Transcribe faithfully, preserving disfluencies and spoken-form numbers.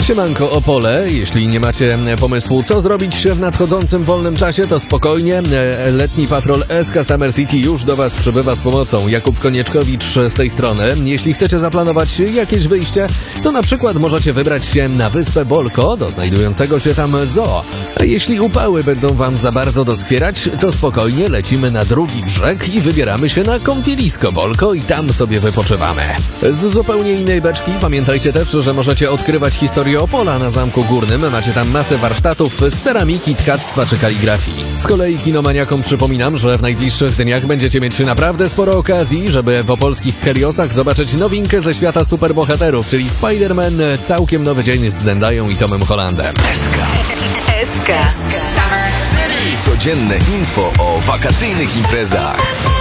Siemanko Opole, jeśli nie macie pomysłu, co zrobić w nadchodzącym wolnym czasie, to spokojnie, letni patrol S K Summer City już do Was przybywa z pomocą. Jakub Konieczkowicz z tej strony. Jeśli chcecie zaplanować jakieś wyjście, to na przykład możecie wybrać się na wyspę Bolko, do znajdującego się tam zoo. A jeśli upały będą Wam za bardzo doskwierać, to spokojnie lecimy na drugi brzeg i wybieramy się na kąpielisko Bolko i tam sobie wypoczywamy. Z zupełnie innej beczki pamiętajcie też, że możecie odkrywać historię Opola na Zamku Górnym. Macie tam masę warsztatów z ceramiki, tkactwa czy kaligrafii. Z kolei kinomaniakom przypominam, że w najbliższych dniach będziecie mieć naprawdę sporo okazji, żeby w opolskich Heliosach zobaczyć nowinkę ze świata superbohaterów, czyli Spider-Man, całkiem nowy dzień z Zendają i Tomem Hollandem. S K. S K. Codzienne info o wakacyjnych imprezach.